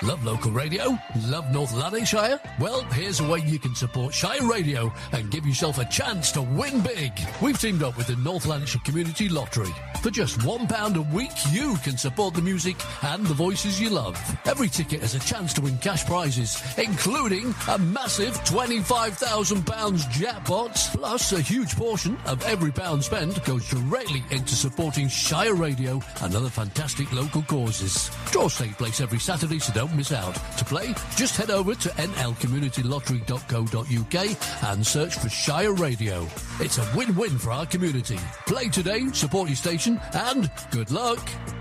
Love local radio? Love North Lanarkshire? Well, here's a way you can support Shire Radio and give yourself a chance to win big. We've teamed up with the North Lanarkshire Community Lottery. For just £1 a week, you can support the music and the voices you love. Every ticket has a chance to win cash prizes, including a massive £25,000 jackpot. Plus, a huge portion of every pound spent goes directly into supporting Shire Radio and other fantastic local causes. Draws take place every Saturday, so don't miss out. To play, just head over to nlcommunitylottery.co.uk and search for Shire Radio. It's a win-win for our community. Play today, support your station, and good luck.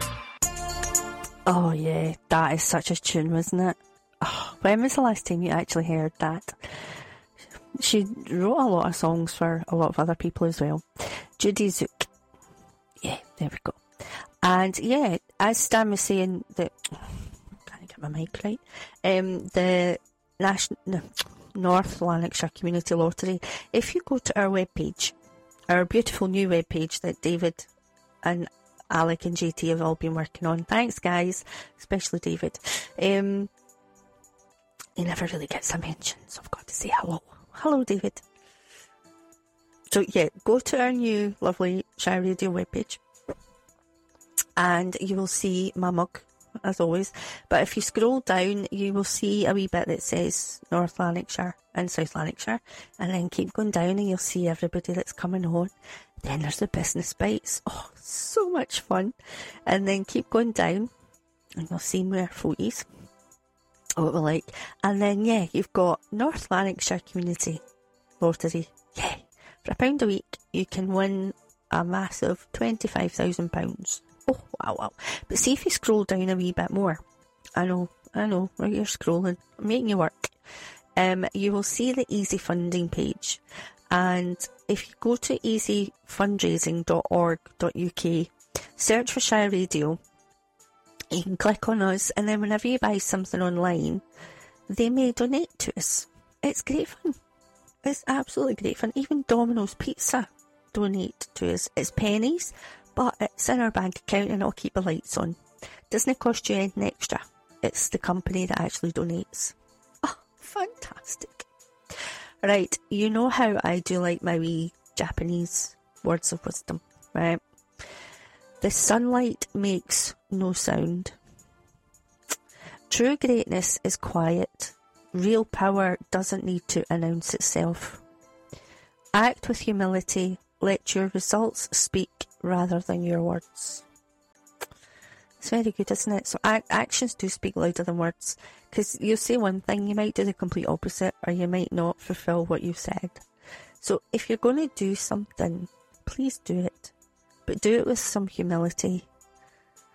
Oh yeah, that is such a tune, wasn't it? Oh, when was the last time you actually heard that? She wrote a lot of songs for a lot of other people as well. Judy Zook. Yeah, there we go. And yeah, as Stan was saying, can't get my mic right. The North Lanarkshire Community Lottery. If you go to our webpage, our beautiful new webpage that David and Alec and JT have all been working on. Thanks, guys, especially David. He never really gets a mention, so I've got to say hello. Hello, David. So yeah, go to our new lovely Shire Radio webpage and you will see my mug, as always. But if you scroll down, you will see a wee bit that says North Lanarkshire and South Lanarkshire, and then keep going down and you'll see everybody that's coming on. Then there's the business bites. Oh, so much fun. And then keep going down and you'll see more photos. Oh, it will like. And then, yeah, you've got North Lanarkshire Community Lottery. Yeah. For £1 a week, you can win a massive £25,000. Oh, wow. But see if you scroll down a wee bit more. I know, right, you're scrolling. I'm making you work. You will see the Easy Funding page. And if you go to easyfundraising.org.uk, search for Shire Radio, you can click on us, and then whenever you buy something online, they may donate to us. It's great fun. It's absolutely great fun. Even Domino's Pizza donate to us. It's pennies, but it's in our bank account and it'll keep the lights on. Doesn't cost you anything extra. It's the company that actually donates. Oh, fantastic. Right, you know how I do like my wee Japanese words of wisdom, right? The sunlight makes no sound. True greatness is quiet. Real power doesn't need to announce itself. Act with humility. Let your results speak rather than your words. It's very good, isn't it? So actions do speak louder than words. Because you'll say one thing, you might do the complete opposite, or you might not fulfil what you said. So if you're going to do something, please do it. But do it with some humility